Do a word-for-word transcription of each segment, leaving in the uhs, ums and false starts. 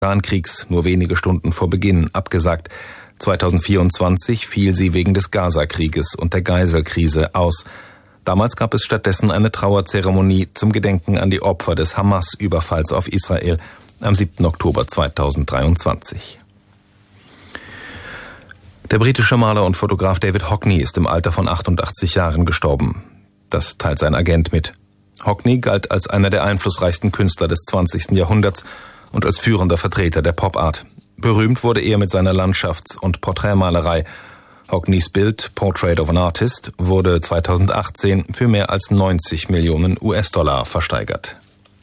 Iran-Kriegs nur wenige Stunden vor Beginn abgesagt. zweitausendvierundzwanzig fiel sie wegen des Gaza-Krieges und der Geiselkrise aus. Damals gab es stattdessen eine Trauerzeremonie zum Gedenken an die Opfer des Hamas-Überfalls auf Israel am siebten Oktober zweitausenddreiundzwanzig. Der britische Maler und Fotograf David Hockney ist im Alter von achtundachtzig Jahren gestorben. Das teilt sein Agent mit. Hockney galt als einer der einflussreichsten Künstler des zwanzigsten Jahrhunderts und als führender Vertreter der Pop-Art. Berühmt wurde er mit seiner Landschafts- und Porträtmalerei. Hockneys Bild Portrait of an Artist wurde zweitausendachtzehn für mehr als neunzig Millionen U S-Dollar versteigert.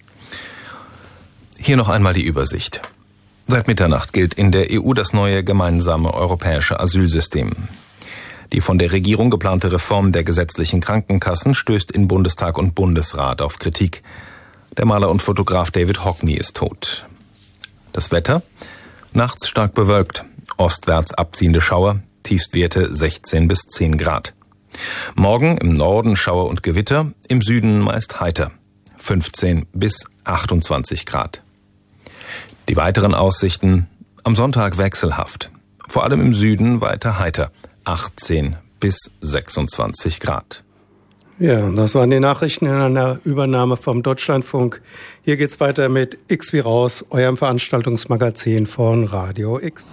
Hier noch einmal die Übersicht. Seit Mitternacht gilt in der E U das neue gemeinsame europäische Asylsystem. Die von der Regierung geplante Reform der gesetzlichen Krankenkassen stößt in Bundestag und Bundesrat auf Kritik. Der Maler und Fotograf David Hockney ist tot. Das Wetter? Nachts stark bewölkt, ostwärts abziehende Schauer, Tiefstwerte sechzehn bis zehn Grad. Morgen im Norden Schauer und Gewitter, im Süden meist heiter, fünfzehn bis achtundzwanzig Grad. Die weiteren Aussichten: am Sonntag wechselhaft, vor allem im Süden weiter heiter, achtzehn bis sechsundzwanzig Grad. Ja, das waren die Nachrichten in einer Übernahme vom Deutschlandfunk. Hier geht's weiter mit X wie raus, eurem Veranstaltungsmagazin von Radio X.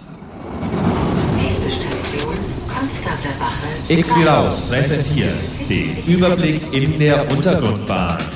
X wie raus präsentiert den Überblick in der Untergrundbahn.